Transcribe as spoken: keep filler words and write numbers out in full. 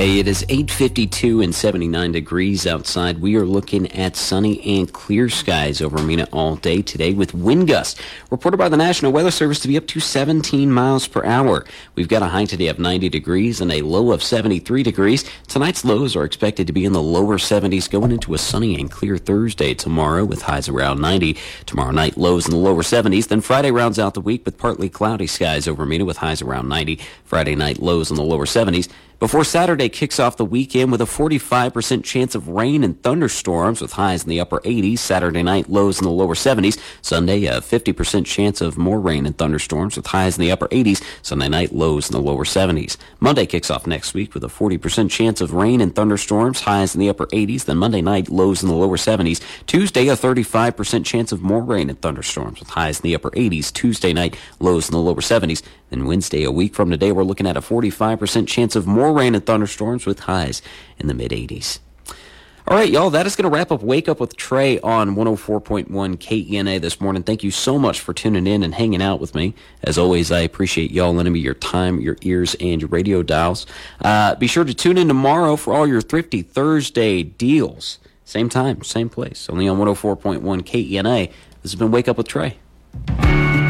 Hey, it is eight fifty-two and seventy-nine degrees outside. We are looking at sunny and clear skies over Mena all day today with wind gusts reported by the National Weather Service to be up to seventeen miles per hour. We've got a high today of ninety degrees and a low of seventy-three degrees. Tonight's lows are expected to be in the lower seventies going into a sunny and clear Thursday tomorrow with highs around ninety. Tomorrow night, lows in the lower seventies. Then Friday rounds out the week with partly cloudy skies over Mena with highs around ninety. Friday night, lows in the lower seventies. Before Saturday kicks off the weekend with a forty-five percent chance of rain and thunderstorms with highs in the upper eighties. Saturday night, lows in the lower seventies. Sunday, a fifty percent chance of more rain and thunderstorms with highs in the upper eighties. Sunday night, lows in the lower seventies. Monday kicks off next week with a forty percent chance of rain and thunderstorms, highs in the upper eighties. Then Monday night, lows in the lower seventies. Tuesday, a thirty-five percent chance of more rain and thunderstorms with highs in the upper eighties. Tuesday night, lows in the lower seventies. Then Wednesday, a week from today, we're looking at a forty-five percent chance of more rain and thunderstorms with highs in the mid-eighties. All right, y'all, that is going to wrap up Wake Up with Trey on one oh four point one K E N A this morning. Thank you so much for tuning in and hanging out with me. As always, I appreciate y'all lending me your time, your ears, and your radio dials. Uh, be sure to tune in tomorrow for all your Thrifty Thursday deals. Same time, same place, only on one oh four point one K E N A. This has been Wake Up with Trey.